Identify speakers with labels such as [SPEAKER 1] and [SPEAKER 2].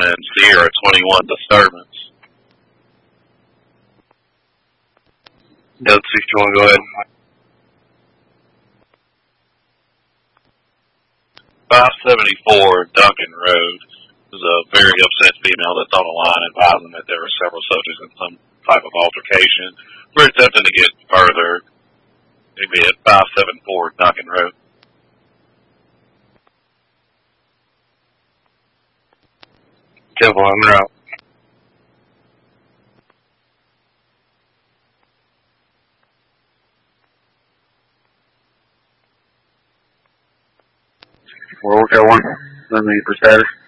[SPEAKER 1] and Sierra 21 disturbance.
[SPEAKER 2] Delta 61, go ahead.
[SPEAKER 1] 574 Duncan Road. This is a very upset female that's on the line advising that there were several subjects in some type of altercation. We're attempting to get further. Maybe at 574 Duncan Road.
[SPEAKER 2] Temple, I'm out. We're okay, one. Let me for status.